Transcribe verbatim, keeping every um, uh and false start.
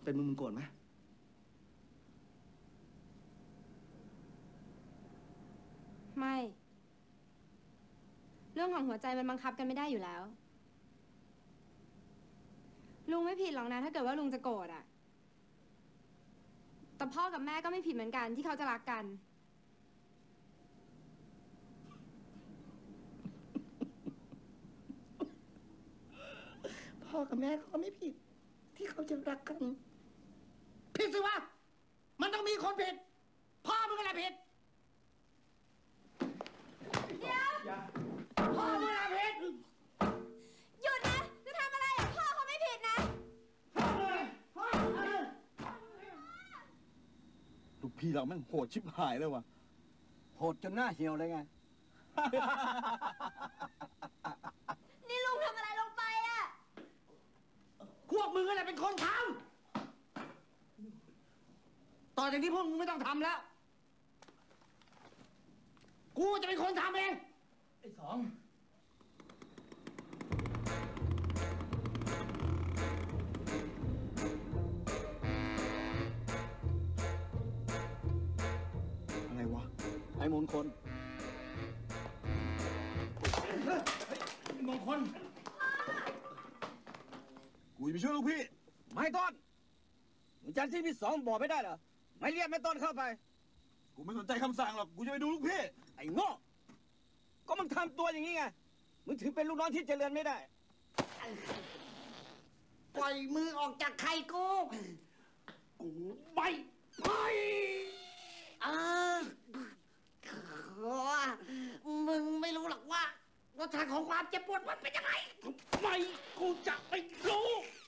เป็นมึงมึงโกรธไหมไม่ เรื่องของหัวใจมันบังคับกันไม่ได้อยู่แล้วลุงไม่ผิดหรอกนะถ้าเกิดว่าลุงจะโกรธอะแต่พ่อกับแม่ก็ไม่ผิดเหมือนกันที่เขาจะรักกันพ่อกับแม่เขาไม่ผิดที่เขาจะรักกันผิดสิวะมันต้องมีคนผิดพ่อมึงอะไรผิดเดี๋ยวพ่อมึงอะไรผิดหยุดนะจะทำอะไรอะพ่อเขาไม่ผิดนะลูกพี่เราแม่งโหดชิบหายเลยว่ะโหดจนหน้าเหี่ยวเลยไงนี่ลุงทำอะไรลงไปอะพวกมึงอะไรเป็นคนทำต่อจากนี้พวกมึงไม่ต้องทำแล้วกูจะเป็นคนทำเองไอ้สองอะไรวะไอ้มงคลมงคลกูจะไปช่วยลูกพี่ไม่ต้นมึงจำที่พี่สองบอกไม่ได้เหรอไม่เรียกไม่ต้นเข้าไปกูไม่สนใจคำสั่งหรอกกูจะไปดูลูกพี่ไอ้โง่ก็มึงทำตัวอย่างนี้ไงมึงถึงเป็นลูกน้องที่เจริญไม่ได้ปล่อยมือออกจากไข่กูกูไม่ไปเออมึงไม่รู้หรอกว่ารสชาติของความเจ็บปวดมันเป็นยังไงทำไมกูจะไม่รู้